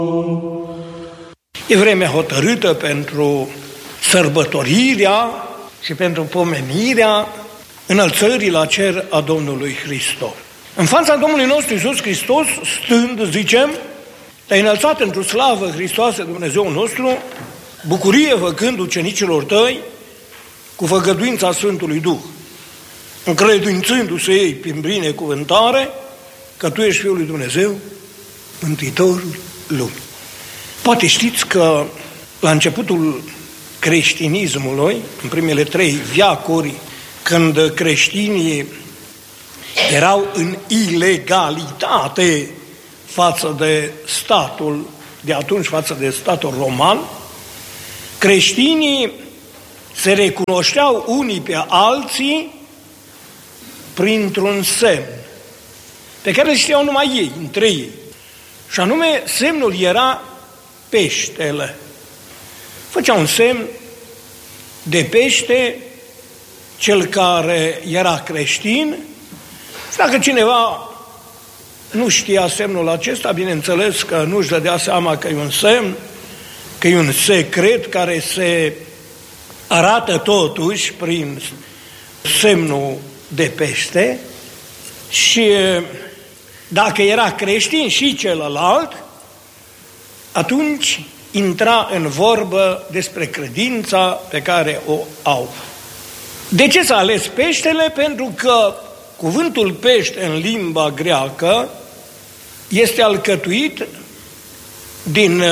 E vremea hotărâtă pentru sărbătorirea și pentru pomenirea înălțării la cer a Domnului Hristos. În fața Domnului nostru Iisus Hristos, stând, zicem, te-ai înălțat într-o slavă Hristoasă, Dumnezeu nostru, bucurie făcând ucenicilor tăi cu făgăduința Sfântului Duh, încredințându-se ei prin binecuvântare că Tu ești Fiul lui Dumnezeu, Mântuitorul lumii. Poate știți că la începutul creștinismului, în primele 3 veacuri, când creștinii erau în ilegalitate față de statul de atunci, față de statul roman, creștinii se recunoșteau unii pe alții printr-un semn pe care îl știau numai ei, între ei. Și anume, semnul era peștele. Făcea un semn de pește cel care era creștin. Și dacă cineva nu știa semnul acesta, bineînțeles că nu-și dădea seama că e un semn, că e un secret care se arată totuși prin semnul de pește. Și dacă era creștin și celălalt, atunci intra în vorbă despre credința pe care o au. De ce s-a ales peștele? Pentru că cuvântul pește în limba greacă este alcătuit din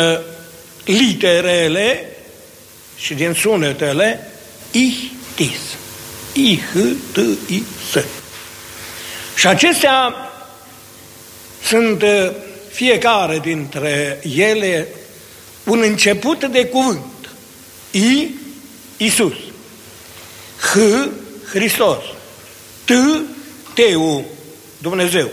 literele și din sunetele ihtis. I-H-T-I-S. Și acestea sunt fiecare dintre ele un început de cuvânt. I, Iisus. H, Hristos. T, Teu, Dumnezeu.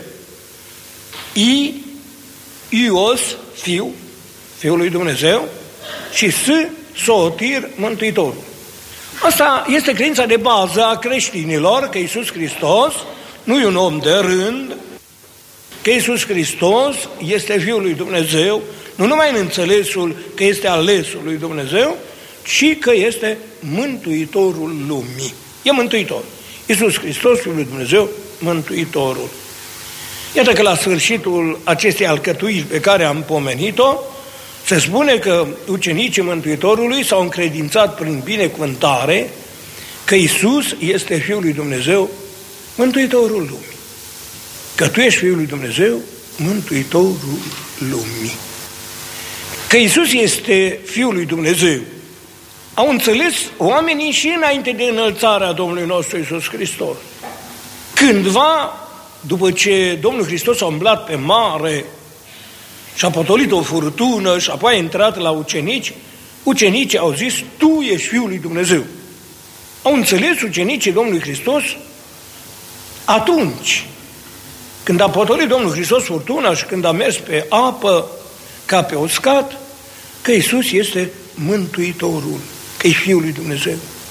I, Ios, Fiu, Fiul lui Dumnezeu. Și S, Sotir, Mântuitorul. Asta este credința de bază a creștinilor, că Iisus Hristos nu e un om de rând, că Iisus Hristos este Fiul lui Dumnezeu, nu numai în înțelesul că este alesul lui Dumnezeu, ci că este Mântuitorul lumii. E Mântuitor. Iisus Hristos, Fiul lui Dumnezeu, Mântuitorul. Iată că la sfârșitul acestei alcătuiri pe care am pomenit-o, se spune că ucenicii Mântuitorului s-au încredințat prin binecuvântare că Iisus este Fiul lui Dumnezeu, Mântuitorul lumii. Că Tu ești Fiul lui Dumnezeu, Mântuitorul lumii. Că Iisus este Fiul lui Dumnezeu au înțeles oamenii și înainte de înălțarea Domnului nostru Iisus Hristos. Cândva, după ce Domnul Hristos a umblat pe mare și a potolit o furtună și apoi a intrat la ucenici, ucenicii au zis, Tu ești Fiul lui Dumnezeu. Au înțeles ucenicii Domnului Hristos atunci când a potolit Domnul Hristos furtuna și când a mers pe apă ca pe uscat, că Iisus este Mântuitorul, că e Fiul lui Dumnezeu.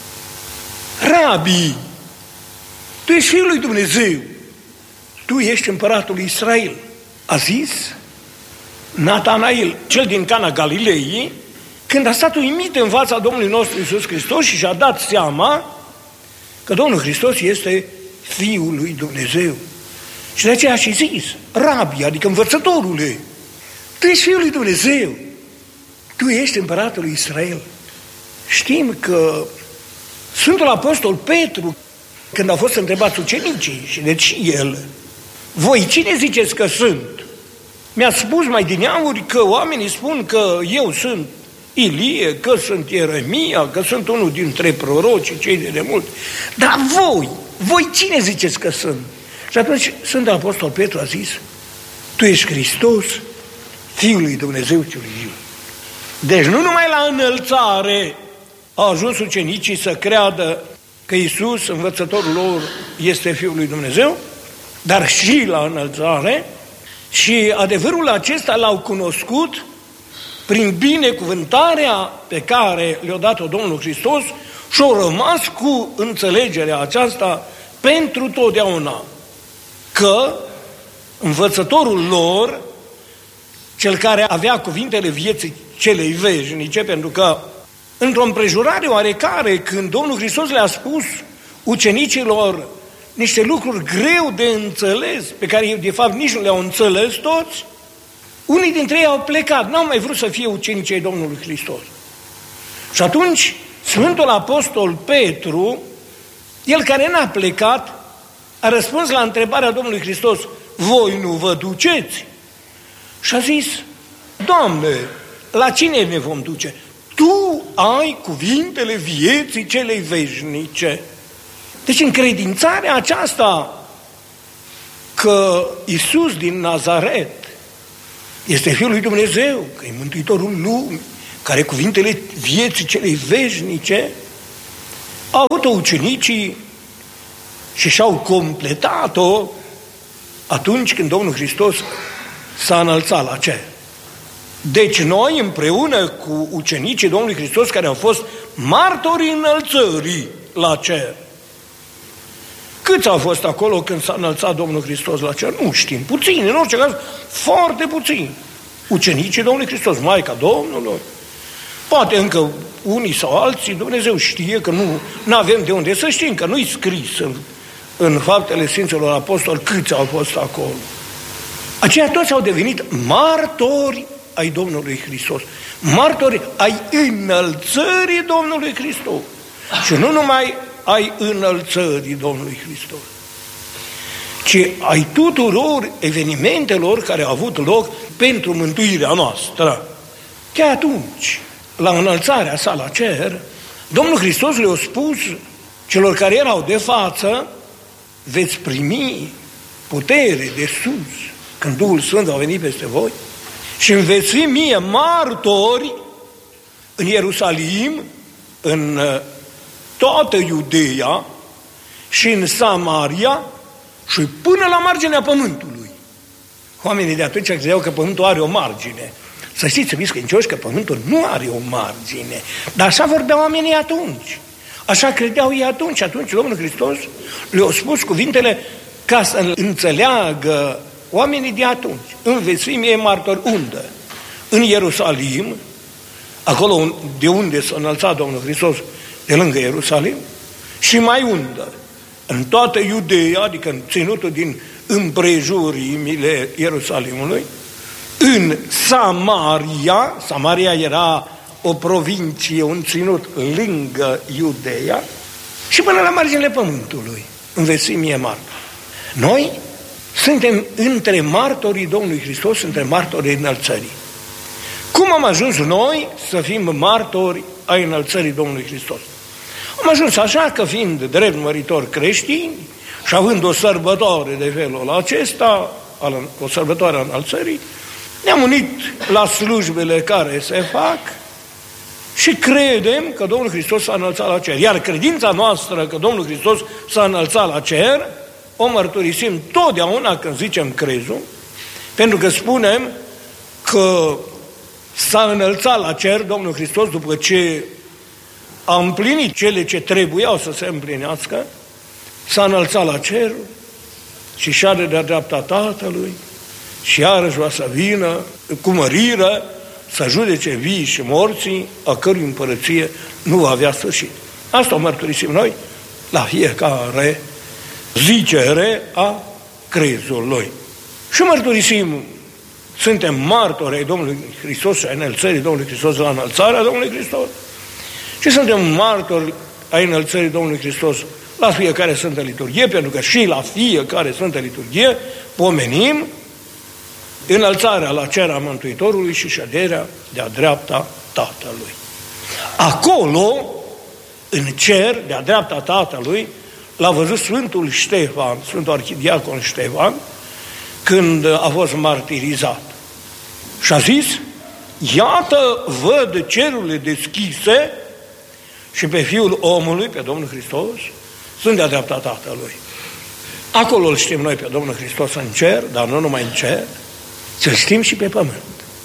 Rabi, Tu ești Fiul lui Dumnezeu, Tu ești împăratul lui Israel, a zis Natanael, cel din Cana Galilei, când a stat uimit în fața Domnului nostru Iisus Hristos și și-a dat seama că Domnul Hristos este Fiul lui Dumnezeu. Și de aceea și zis, Rabi, adică învățătorule, Tu ești Fiul lui Dumnezeu, Tu ești împăratul lui Israel. Știm că Sfântul Apostol Petru, când a fost întrebat ucenicii, și deci el, voi cine ziceți că sunt? Mi-a spus mai dineauri că oamenii spun că eu sunt Ilie, că sunt Ieremia, că sunt unul dintre prorocii, cei de demult. Dar voi cine ziceți că sunt? Și atunci Sfântul Apostol Petru a zis, Tu ești Hristos, Fiul lui Dumnezeu cel viu. Deci nu numai la înălțare au ajuns ucenicii să creadă că Iisus, învățătorul lor, este Fiul lui Dumnezeu, dar și la înălțare, și adevărul acesta l-au cunoscut prin binecuvântarea pe care le-a dat-o Domnul Hristos și au rămas cu înțelegerea aceasta pentru totdeauna, că învățătorul lor cel care avea cuvintele vieții celei veșnice, pentru că într-o împrejurare oarecare, când Domnul Hristos le-a spus ucenicilor niște lucruri greu de înțeles, pe care ei de fapt nici nu le-au înțeles toți, unii dintre ei au plecat, n-au mai vrut să fie ucenicii ai Domnului Hristos. Și atunci Sfântul Apostol Petru, el care n-a plecat, a răspuns la întrebarea Domnului Hristos: voi nu vă duceți? Și a zis: Doamne, la cine ne vom duce? Tu ai cuvintele vieții celei veșnice. Deci încredințarea aceasta că Iisus din Nazaret este Fiul lui Dumnezeu, că e Mântuitorul lumii, care cuvintele vieții celei veșnice, au avut-o ucenicii și și-au completat-o atunci când Domnul Hristos s-a înălțat la cer. Deci noi, împreună cu ucenicii Domnului Hristos, care au fost martorii înălțării la cer. Câți au fost acolo când s-a înălțat Domnul Hristos la cer? Nu știm, puțini, în orice caz, foarte puțini. Ucenicii Domnului Hristos, Maica Domnului, poate încă unii sau alții, Dumnezeu știe că nu avem de unde să știm, că nu-i scris în Faptele Sfinților Apostoli câți au fost acolo. Aceia toți au devenit martori ai Domnului Hristos, martori ai înălțării Domnului Hristos. Și nu numai ai înălțării Domnului Hristos, ci ai tuturor evenimentelor care au avut loc pentru mântuirea noastră. Chiar atunci, la înălțarea sa la cer, Domnul Hristos le-a spus celor care erau de față: veți primi putere de sus când Duhul Sfânt va veni peste voi și îmi veți fi mie martori în Ierusalim, în toată Iudeea și în Samaria și până la marginea pământului. Oamenii de atunci credeau că pământul are o margine. Să știți, să fiți credincioși, că pământul nu are o margine. Dar așa vorbeau oamenii atunci. Așa credeau ei atunci. Atunci Domnul Hristos le-a spus cuvintele ca să înțeleagă oamenii de atunci. Îmi veți fi mie martori unde? În Ierusalim, acolo de unde s-a înălțat Domnul Hristos, de lângă Ierusalim, și mai unde? În toată Iudeea, adică în ținutul din împrejurimile Ierusalimului, în Samaria, Samaria era o provincie, un ținut lângă Iudeea, și până la marginile pământului, îmi veți fi mie martori. Noi suntem între martorii Domnului Hristos, între martorii înălțării. Cum am ajuns noi să fim martori ai înălțării Domnului Hristos? Am ajuns așa că, fiind drept măritori creștini și având o sărbătoare de felul acesta, o sărbătoare a înălțării, ne-am unit la slujbele care se fac și credem că Domnul Hristos s-a înălțat la cer. Iar credința noastră că Domnul Hristos s-a înălțat la cer o mărturisim totdeauna când zicem crezul, pentru că spunem că s-a înălțat la cer Domnul Hristos după ce a împlinit cele ce trebuiau să se împlinească, s-a înălțat la cer și șade de-a dreapta Tatălui și iarăși va să vină cu mărire să judece vii și morții, a cărui împărăție nu va avea sfârșit. Asta o mărturisim noi la fiecare zicere a crezului. Și mărturisim, suntem martori ai Domnului Hristos și ai înălțării Domnului Hristos la înălțarea Domnului Hristos și suntem martori ai înălțării Domnului Hristos la fiecare Sfântă Liturghie, pentru că și la fiecare Sfântă Liturghie pomenim înălțarea la cer a Mântuitorului și șederea de-a dreapta Tatălui. Acolo, în cer, de-a dreapta Tatălui, l-a văzut Sfântul Ștefan, Sfântul Arhidiacon Ștefan, când a fost martirizat. Și a zis: iată, văd cerurile deschise și pe Fiul omului, pe Domnul Hristos, sunt de-a dreapta Tatălui. Acolo îl știm noi pe Domnul Hristos în cer, dar nu numai în cer, să-l știm și pe pământ.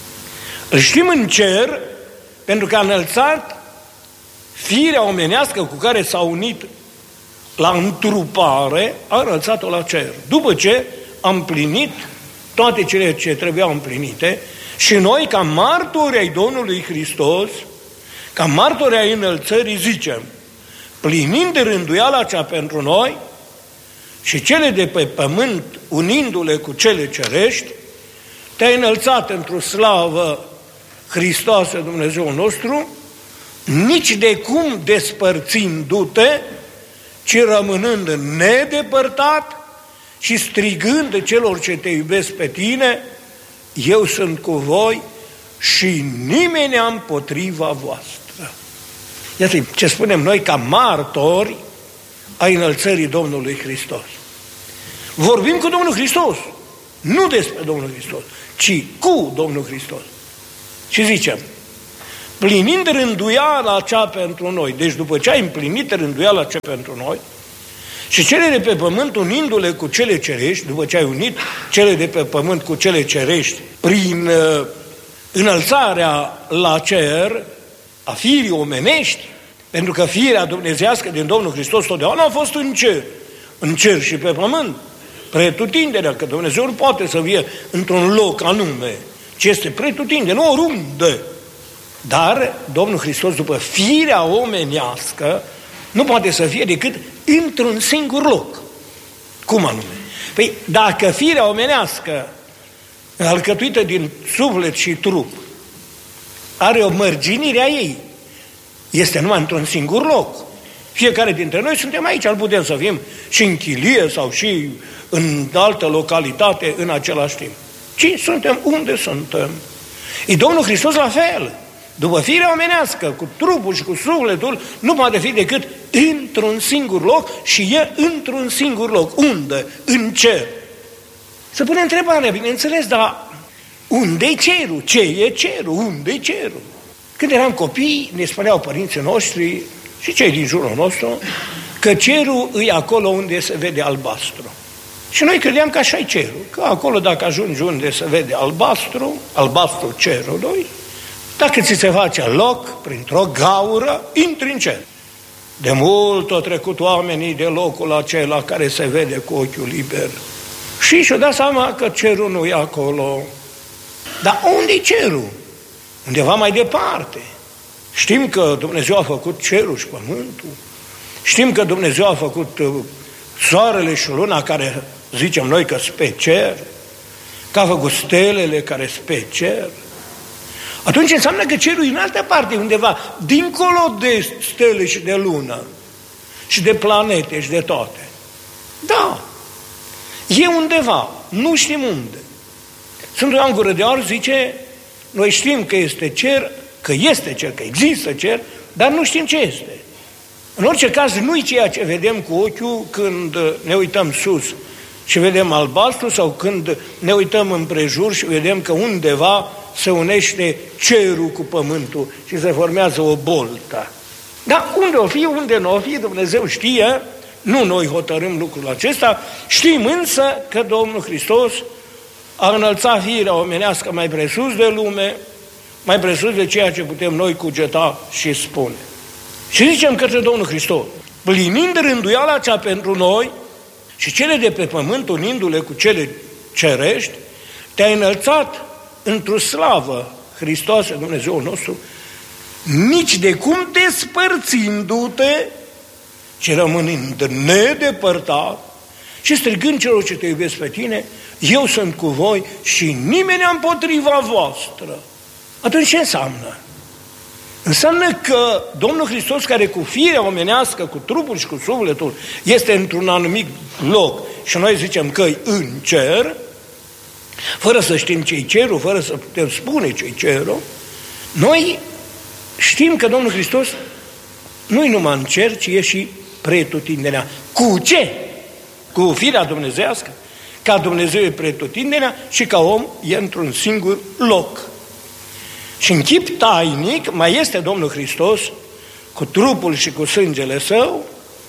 Îl știm în cer pentru că a înălțat firea omenească cu care s-a unit la întrupare, a înălțat-o la cer. După ce a împlinit toate cele ce trebuiau împlinite Și noi, ca martori ai Domnului Hristos, ca martori ai înălțării, zicem, plinind rânduiala cea pentru noi și cele de pe pământ, unindu-le cu cele cerești, te-ai înălțat într-o slavă Hristoasă Dumnezeu nostru, nici de cum despărțindu-te, ci rămânând nedepărtat și strigând celor ce te iubesc pe tine, eu sunt cu voi și nimeni împotriva voastră. Iată ce spunem noi ca martori ai înălțării Domnului Hristos. Vorbim cu Domnul Hristos, nu despre Domnul Hristos, ci cu Domnul Hristos. Și zicem, plinind rânduiala cea pentru noi, deci după ce ai împlinit rânduiala cea pentru noi, și cele de pe pământ unindu-le cu cele cerești, după ce ai unit cele de pe pământ cu cele cerești, prin înălțarea la cer a firii omenești, pentru că firea dumnezeiască din Domnul Hristos totdeauna a fost în cer și pe pământ, pretutinderea, că Dumnezeu nu poate să fie într-un loc anume, ci este pretutindere, nu oriunde. Dar Domnul Hristos, după firea omenească, nu poate să fie decât într-un singur loc. Cum anume? Păi dacă firea omenească, alcătuită din suflet și trup, are o mărginire a ei, este numai într-un singur loc. Fiecare dintre noi suntem aici, ar putem să fim și în chilie sau și în altă localitate în același timp. Ci suntem unde suntem. E Domnul Hristos la fel. După firea omenească, cu trupul și cu sufletul, nu poate fi decât într-un singur loc și e într-un singur loc. Unde? În cer. Se pune întrebarea, bineînțeles, dar unde-i cerul? Ce e cerul? Unde-i cerul? Când eram copii, ne spuneau părinții noștri și cei din jurul nostru că cerul e acolo unde se vede albastru. Și noi credeam că așa e cerul, că acolo dacă ajungi unde se vede albastru cerului, dacă ți se face loc, printr-o gaură, intri în cer. De mult au trecut oamenii de locul acela care se vede cu ochiul liber. Și și-au dat seama că cerul nu e acolo. Dar unde e cerul? Undeva mai departe. Știm că Dumnezeu a făcut cerul și pământul. Știm că Dumnezeu a făcut soarele și luna care zicem noi că sunt pe cer. Că a făcut stelele care sunt pe cer. Atunci înseamnă că cerul e în altă parte, undeva, dincolo de stele și de lună, și de planete și de toate. Da, e undeva, nu știm unde. Sfântul Ioan Gură de Aur zice, noi știm că este cer, că există cer, dar nu știm ce este. În orice caz, nu-i ceea ce vedem cu ochiul când ne uităm sus și vedem albastru sau când ne uităm împrejur și vedem că undeva se unește cerul cu pământul și se formează o boltă. Dar unde o fi, unde nu o fi, Dumnezeu știe, nu noi hotărâm lucrul acesta, știm însă că Domnul Hristos a înălțat firea omenească mai presus de lume, mai presus de ceea ce putem noi cugeta și spune. Și zicem către Domnul Hristos, plinind rânduiala cea pentru noi și cele de pe pământ, unindu-le cu cele cerești, te-ai înălțat într-o slavă Hristoasă, Dumnezeu nostru, nici de cum despărțindu-te, ci rămânând nedepărtat și strigând celor ce te iubesc pe tine, eu sunt cu voi și nimeni împotriva voastră. Atunci ce înseamnă? Înseamnă că Domnul Hristos, care cu firea omenească, cu trupul și cu sufletul, este într-un anumit loc și noi zicem că e în cer, fără să știm ce-i cerul, fără să putem spune ce-i cerul, noi știm că Domnul Hristos nu-i numai în cer, ci e și pretutindenea. Cu ce? Cu firea dumnezeiască, ca Dumnezeu e pretutindenea și ca om e într-un singur loc. Și în chip tainic mai este Domnul Hristos cu trupul și cu sângele său,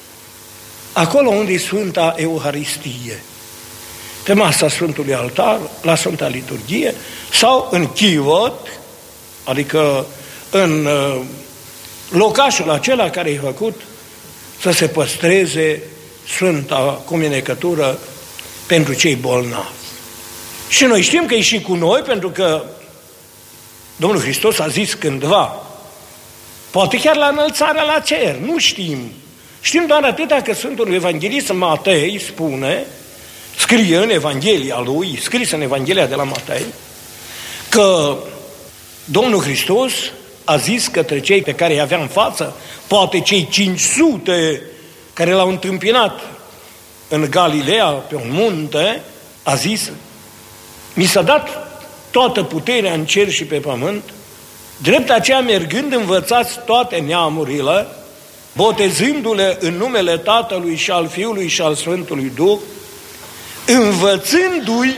acolo unde e Sfânta Euharistie, pe masa Sfântului Altar, la Sfânta Liturghie, sau în chivot, adică în locașul acela care e făcut să se păstreze Sfânta Cuminecătură pentru cei bolnavi. Și noi știm că e și cu noi, pentru că Domnul Hristos a zis cândva, poate chiar la înălțarea la cer, nu știm. Știm doar atâta că Sfântul Evanghelist Matei spune, scrie în Evanghelia lui, scrisă în Evanghelia de la Matei, că Domnul Hristos a zis către cei pe care îi avea în față, poate cei 500 care l-au întâmpinat în Galileea, pe un munte, a zis, mi s-a dat toată puterea în cer și pe pământ, drept aceea mergând învățați toate neamurile, botezându-le în numele Tatălui și al Fiului și al Sfântului Duh, învățându-i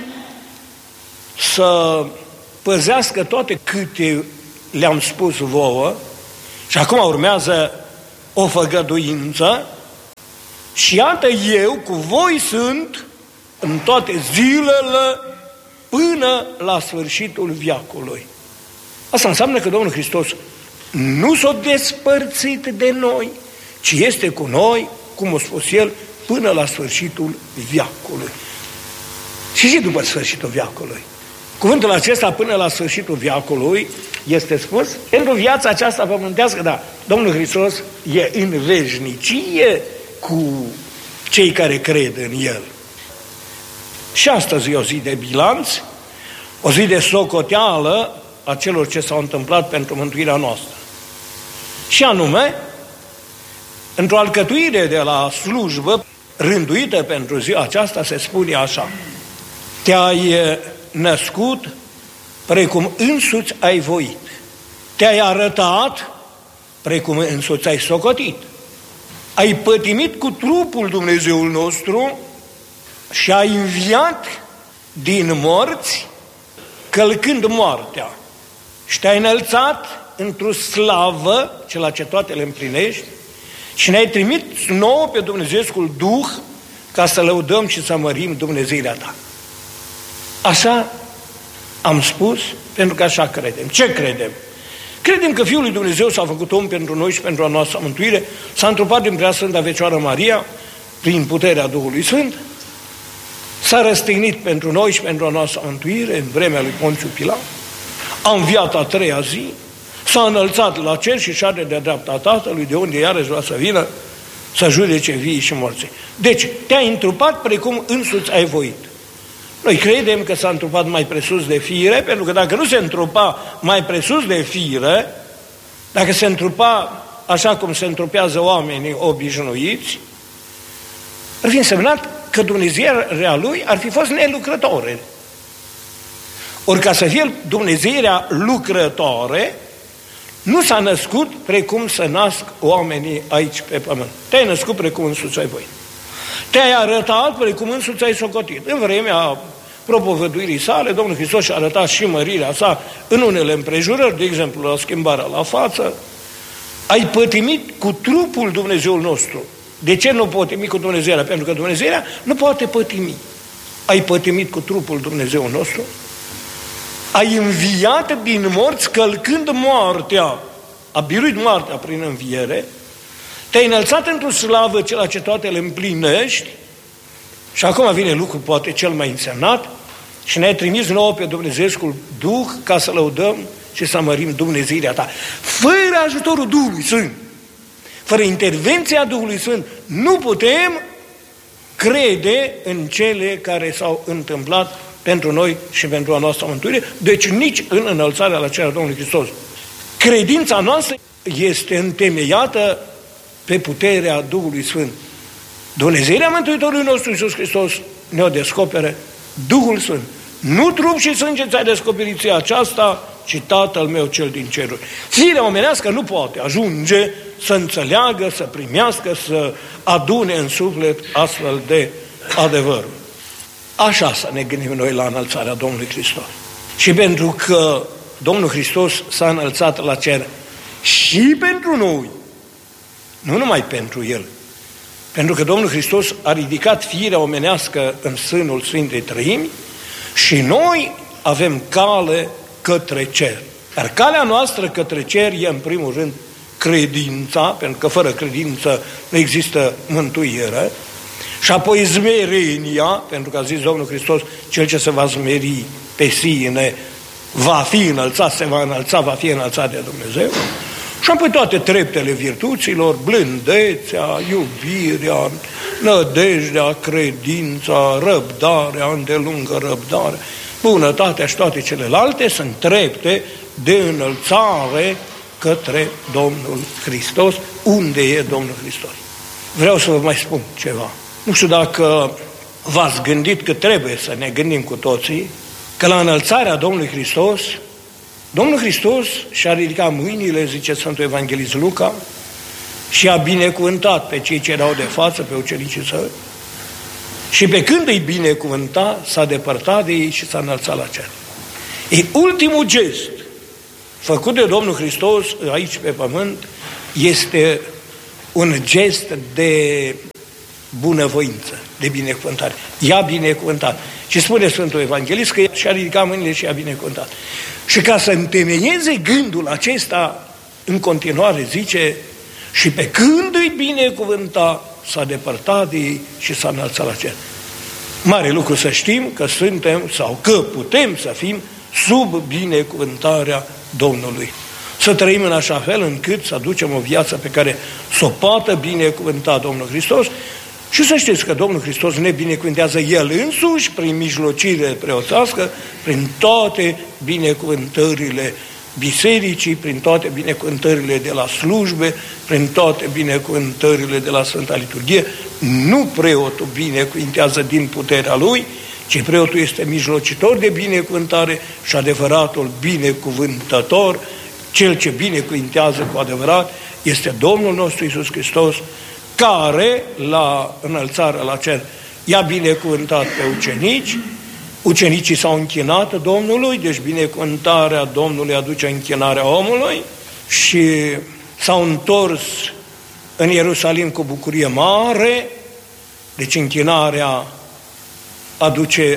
să păzească toate câte le-am spus vouă, și acum urmează o făgăduință, și iată eu cu voi sunt în toate zilele până la sfârșitul veacului. Asta înseamnă că Domnul Hristos nu s-a despărțit de noi, ci este cu noi, cum a spus El, până la sfârșitul veacului. Și după sfârșitul veacului. Cuvântul acesta, până la sfârșitul veacului, este spus pentru viața aceasta pământească, dar Domnul Hristos e în veșnicie cu cei care cred în El. Și astăzi e o zi de bilanț, o zi de socoteală a celor ce s-au întâmplat pentru mântuirea noastră. Și anume, într-o alcătuire de la slujbă rânduită pentru ziua aceasta, se spune așa: te-ai născut precum însuți ai voit, te-ai arătat precum însuți ai socotit, ai pătimit cu trupul Dumnezeul nostru și ai înviat din morți, călcând moartea, și te-ai înălțat într-o slavă, cela ce toate le împlinești, și ne-ai trimis nouă pe Dumnezeescul Duh ca să lăudăm și să mărim Dumnezeirea ta. Așa am spus, pentru că așa credem. Ce credem? Credem că Fiul lui Dumnezeu s-a făcut om pentru noi și pentru a noastră mântuire, s-a întrupat din Preasfânta Fecioară Maria, prin puterea Duhului Sfânt, s-a răstignit pentru noi și pentru a noastră mântuire în vremea lui Ponțiu Pilat, a înviat a treia zi, s-a înălțat la cer și șade de-a dreapta Tatălui, de unde iarăși va să vină să judece vii și morții. Deci, te-ai întrupat precum însuți ai voit. Noi credem că s-a întrupat mai presus de fire, pentru că dacă nu se întrupa mai presus de fire, dacă se întrupa așa cum se întrupează oamenii obișnuiți, ar fi însemnat că Dumnezeirea lui ar fi fost nelucrătoare. Ori ca să fie Dumnezeirea lucrătoare, nu s-a născut precum să nasc oamenii aici pe pământ. Te-ai născut precum însuți ai voi. Te-ai arătat precum însuți ai socotit. În vremea propovăduirii sale, Domnul Hristos și-a arătat și mărirea sa în unele împrejurări, de exemplu la schimbarea la față. Ai pătimit cu trupul Dumnezeul nostru. De ce nu pătimi cu Dumnezeirea? Pentru că Dumnezeirea nu poate pătimi. Ai pătimit cu trupul Dumnezeul nostru. Ai înviat din morți călcând moartea. A biruit moartea prin înviere. Te-ai înălțat într-o slavă cela ce toate le împlinești. Și acum vine lucru poate cel mai însemnat, și ne-ai trimis nouă pe Dumnezeescul Duh ca să lăudăm și să mărim Dumnezeirea ta. Fără ajutorul Duhului Sfânt, fără intervenția Duhului Sfânt, nu putem crede în cele care s-au întâmplat pentru noi și pentru a noastră mântuire, deci nici în înălțarea la cer a Domnului Hristos. Credința noastră este întemeiată pe puterea Duhului Sfânt. Dumnezeirea Mântuitorului nostru Iisus Hristos ne-o descopere Duhul Sfânt. Nu trup și sânge ți-a descoperit ție aceasta, ci Tatăl meu cel din ceruri. Firea omenească nu poate ajunge să înțeleagă, să primească, să adune în suflet astfel de adevăr. Așa să ne gândim noi la înălțarea Domnului Hristos. Și pentru că Domnul Hristos s-a înălțat la cer și pentru noi, nu numai pentru El, pentru că Domnul Hristos a ridicat firea omenească în sânul Sfintei Trăimi și noi avem cale către cer. Dar calea noastră către cer e în primul rând credința, pentru că fără credință nu există mântuire, și apoi smerenia, pentru că a zis Domnul Hristos, cel ce se va smeri pe sine va fi înălțat, se va înălța, va fi înălțat de Dumnezeu. Și apoi toate treptele virtuților, blândețea, iubirea, nădejdea, credința, răbdarea, îndelungă răbdare, bunătatea și toate celelalte sunt trepte de înălțare către Domnul Hristos. Unde e Domnul Hristos? Vreau să vă mai spun ceva. Nu știu dacă v-ați gândit că trebuie să ne gândim cu toții că la înălțarea Domnului Hristos, Domnul Hristos și-a ridicat mâinile, zice Sfântul Evanghelist Luca, și a binecuvântat pe cei ce erau de față, pe ucenicii săi, și pe când îi binecuvânta, s-a depărtat de ei și s-a înălțat la cer. E ultimul gest făcut de Domnul Hristos aici pe pământ, este un gest de bunăvoință, de binecuvântare. I-a binecuvântat. Și spune Sfântul Evanghelist că și-a ridicat mâinile și i-a binecuvântat. Și ca să întemeieze gândul acesta, în continuare zice, și pe când îi binecuvânta, s-a depărtat de ei și s-a înălțat la cer. Mare lucru să știm că suntem sau că putem să fim sub binecuvântarea Domnului. Să trăim în așa fel încât să aducem o viață pe care să o poată binecuvânta Domnul Hristos. Și să știți că Domnul Hristos ne binecuvântează El însuși prin mijlocire preoțească, prin toate binecuvântările bisericii, prin toate binecuvântările de la slujbe, prin toate binecuvântările de la Sfânta Liturghie. Nu preotul binecuvântează din puterea lui, ci preotul este mijlocitor de binecuvântare și adevăratul binecuvântător. Cel ce binecuvântează cu adevărat este Domnul nostru Iisus Hristos, care la înălțarea la cer i-a binecuvântat pe ucenici. Ucenicii s-au închinat Domnului, deci binecuvântarea Domnului aduce închinarea omului, și s-au întors în Ierusalim cu bucurie mare, deci închinarea aduce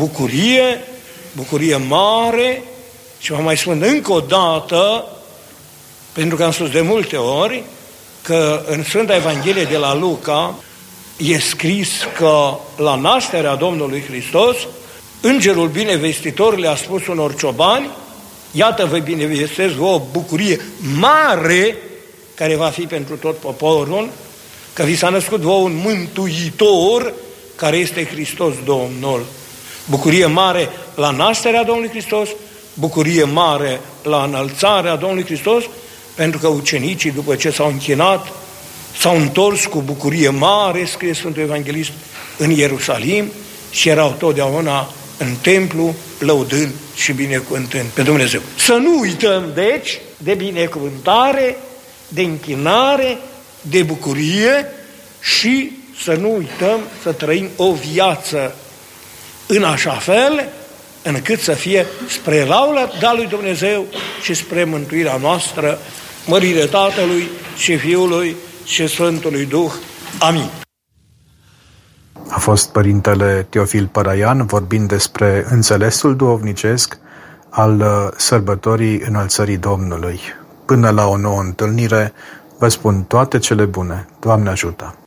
bucurie mare. Și vă mai spun încă o dată, pentru că am spus de multe ori, că în Sfânta Evanghelie de la Luca e scris că la nașterea Domnului Hristos, îngerul binevestitor le-a spus unor ciobani: iată, vă binevestesc o bucurie mare care va fi pentru tot poporul, că vi s-a născut vouă un mântuitor care este Hristos Domnul. Bucurie mare la nașterea Domnului Hristos, bucurie mare la înălțarea Domnului Hristos, pentru că ucenicii, după ce s-au închinat, s-au întors cu bucurie mare, scrie Sfântul Evanghelist, în Ierusalim și erau totdeauna în templu, lăudând și binecuvântând pe Dumnezeu. Să nu uităm, deci, de binecuvântare, de închinare, de bucurie și să nu uităm să trăim o viață în așa fel încât să fie spre lauda lui Dumnezeu și spre mântuirea noastră, mărire Tatălui și Fiului și Sfântului Duh. Amin. A fost Părintele Teofil Păraian vorbind despre înțelesul duhovnicesc al sărbătorii Înălțării Domnului. Până la o nouă întâlnire, vă spun toate cele bune. Doamne ajută!